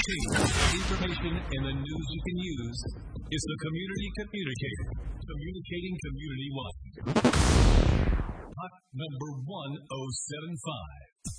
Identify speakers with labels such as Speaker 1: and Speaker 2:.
Speaker 1: Information and the news you can use is the Community Communicator, communicating community-wide. Hot number 1075.